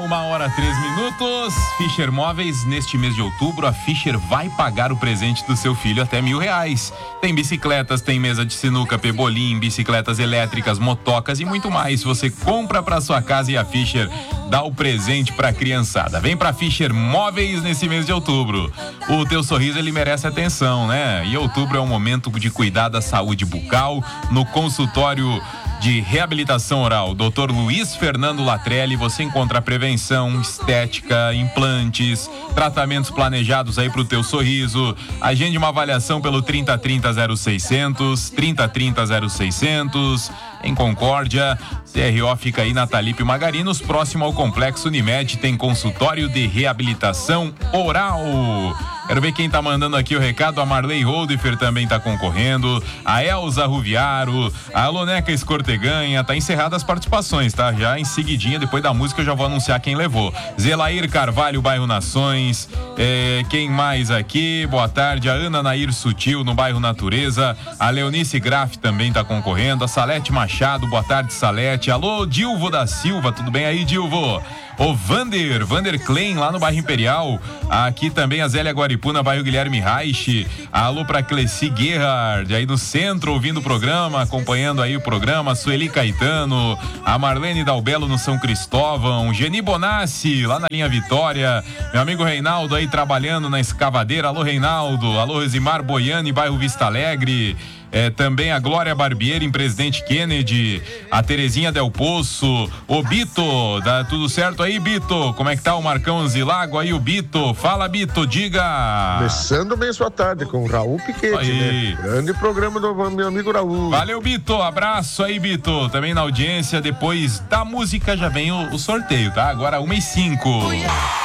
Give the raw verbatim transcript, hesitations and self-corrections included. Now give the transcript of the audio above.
uma hora, três minutos. Fischer Móveis, neste mês de outubro, a Fischer vai pagar o presente do seu filho até mil reais. Tem bicicletas, tem mesa de sinuca, pebolim, bicicletas elétricas, motocas e muito mais. Você compra para sua casa e a Fischer dá o presente pra criançada. Vem pra Fischer Móveis nesse mês de outubro. O teu sorriso, ele merece atenção, né? E outubro é um momento de cuidar da saúde bucal no consultório de reabilitação oral doutor Luiz Fernando Latrelli. Você encontra prevenção, estética, implantes, tratamentos planejados aí pro teu sorriso. Agende uma avaliação pelo trinta trinta zero seiscentos, trinta trinta zero seiscentos. Em Concórdia, C R O fica aí na Talípio Magarinos, próximo ao Complexo Unimed, tem consultório de reabilitação oral. Quero ver quem tá mandando aqui o recado. A Marley Holdifer também tá concorrendo. A Elza Ruviaro, a Loneca Escorteganha. Tá encerrada as participações, tá? Já em seguidinha, depois da música, eu já vou anunciar quem levou. Zelair Carvalho, bairro Nações. É, quem mais aqui? Boa tarde. A Ana Nair Sutil, no bairro Natureza. A Leonice Graff também tá concorrendo. A Salete Machado, boa tarde, Salete. Alô, Dilvo da Silva, tudo bem aí, Dilvo? O Vander, Vander Klein, lá no bairro Imperial. Aqui também a Zélia Guaripuna, bairro Guilherme Reich. Alô pra Cleci Gerhard, aí no centro, ouvindo o programa, acompanhando aí o programa. Sueli Caetano, a Marlene Dalbelo no São Cristóvão. Geni Bonassi, lá na linha Vitória. Meu amigo Reinaldo aí trabalhando na escavadeira. Alô, Reinaldo. Alô, Rosimar Boiani, bairro Vista Alegre. É, também a Glória Barbieri em Presidente Kennedy, a Terezinha Del Poço, o Bito, dá tudo certo aí, Bito? Como é que tá o Marcão Zilago aí, o Bito? Fala, Bito, diga! Começando bem sua tarde com o Raul Piquete, né? Grande programa do meu amigo Raul. Valeu, Bito, abraço aí, Bito, também na audiência. Depois da música já vem o, o sorteio, tá? Agora uma e cinco.